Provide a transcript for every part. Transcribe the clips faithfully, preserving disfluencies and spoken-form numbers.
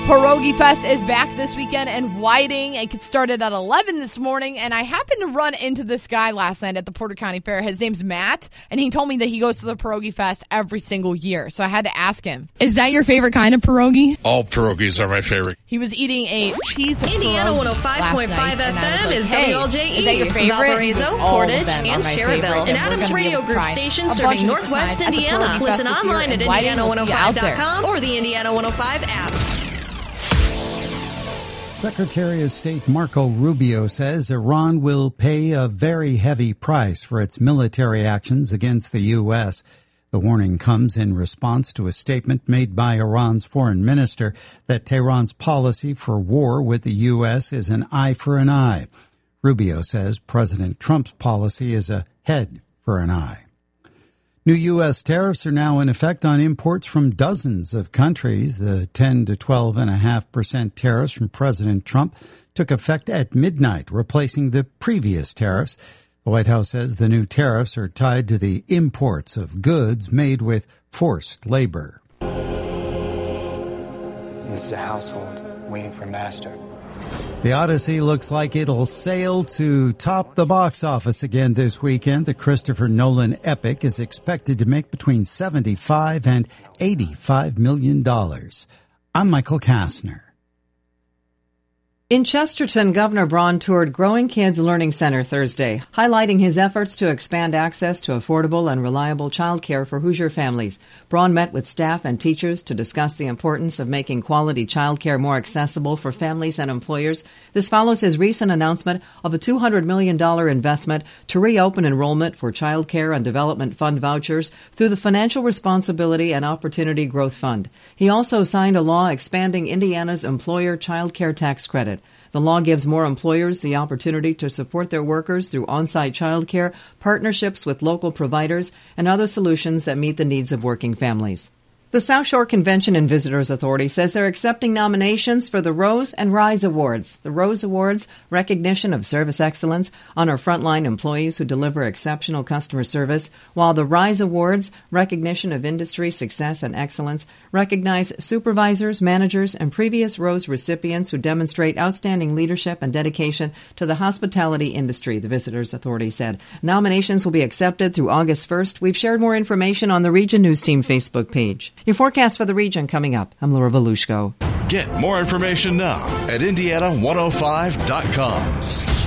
Pierogi Fest is back this weekend in Whiting. It started at eleven this morning, and I happened to run into this guy last night at the Porter County Fair. His name's Matt, and he told me that he goes to the Pierogi Fest every single year, so I had to ask him. Is that your favorite kind of pierogi? All pierogies are my favorite. He was eating a cheese pierogi Indiana one oh five point five F M like, is hey, W L J E, is that your favorite? Valparaiso, Portage, and Cherryville. An Adams Radio Group station serving Northwest Indiana. Listen online at Indiana one oh five dot com or the Indiana one oh five app. Secretary of State Marco Rubio says Iran will pay a very heavy price for its military actions against the U S. The warning comes in response to a statement made by Iran's foreign minister that Tehran's policy for war with the U S is an eye for an eye. Rubio says President Trump's policy is a head for an eye. New U S tariffs are now in effect on imports from dozens of countries. The ten to twelve point five percent tariffs from President Trump took effect at midnight, replacing the previous tariffs. The White House says the new tariffs are tied to the imports of goods made with forced labor. This is a household waiting for master. The Odyssey looks like it'll sail to top the box office again this weekend. The Christopher Nolan epic is expected to make between seventy-five and eighty-five million dollars. I'm Michael Kastner. In Chesterton, Governor Braun toured Growing Kids Learning Center Thursday, highlighting his efforts to expand access to affordable and reliable child care for Hoosier families. Braun met with staff and teachers to discuss the importance of making quality child care more accessible for families and employers. This follows his recent announcement of a two hundred million dollars investment to reopen enrollment for Child Care and Development Fund vouchers through the Financial Responsibility and Opportunity Growth Fund. He also signed a law expanding Indiana's employer child care tax credit. The law gives more employers the opportunity to support their workers through on-site childcare, partnerships with local providers, and other solutions that meet the needs of working families. The South Shore Convention and Visitors Authority says they're accepting nominations for the Rose and Rise Awards. The Rose Awards, recognition of service excellence, honor frontline employees who deliver exceptional customer service, while the Rise Awards, recognition of industry success and excellence, recognize supervisors, managers, and previous Rose recipients who demonstrate outstanding leadership and dedication to the hospitality industry, the Visitors Authority said. Nominations will be accepted through August first. We've shared more information on the Region News Team Facebook page. Your forecast for the region coming up. I'm Laura Volushko. Get more information now at Indiana one oh five dot com.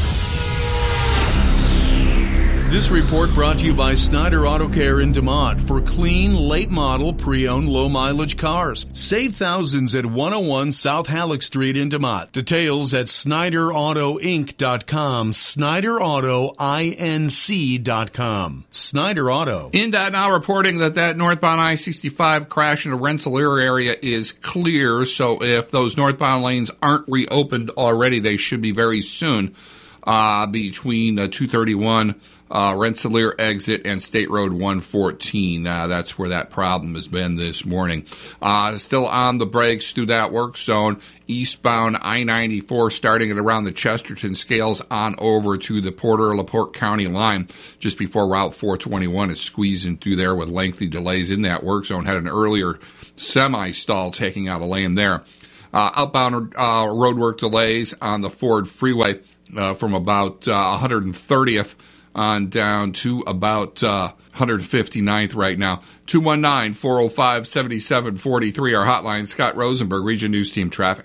This report brought to you by Snyder Auto Care in DeMont for clean, late-model, pre-owned, low-mileage cars. Save thousands at one oh one South Halleck Street in DeMont. Details at Snyder Auto Inc dot com, Snyder Auto Inc dot com. Snyder Auto. N D O T now reporting that that northbound I sixty-five crash in the Rensselaer area is clear, so if those northbound lanes aren't reopened already, they should be very soon. Uh, between uh, two thirty-one uh, Rensselaer exit and State Road one fourteen. Uh, that's where that problem has been this morning. Uh, still on the brakes through that work zone. Eastbound I ninety-four starting at around the Chesterton scales on over to the Porter-LaPorte County line just before Route four twenty-one is squeezing through there with lengthy delays in that work zone. Had an earlier semi-stall taking out a lane there. Uh, outbound uh, roadwork delays on the Ford Freeway. Uh, from about uh, one hundred thirtieth on down to about uh, one hundred fifty-ninth right now. two one nine, four oh five, seven seven four three, our hotline. Scott Rosenberg, Region News Team Traffic.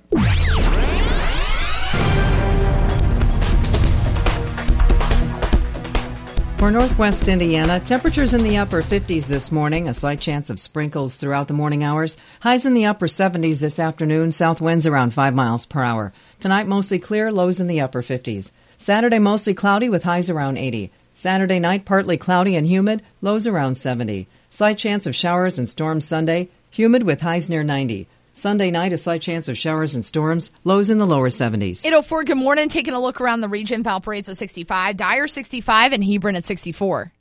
For Northwest Indiana, temperatures in the upper fifties this morning, a slight chance of sprinkles throughout the morning hours. Highs in the upper seventies this afternoon, south winds around five miles per hour. Tonight, mostly clear, lows in the upper fifties. Saturday, mostly cloudy with highs around eighty. Saturday night, partly cloudy and humid, lows around seventy. Slight chance of showers and storms Sunday, humid with highs near ninety. Sunday night, a slight chance of showers and storms, lows in the lower seventies. eight oh four, good morning. Taking a look around the region, Valparaiso sixty-five, Dyer sixty-five, and Hebron at sixty-four.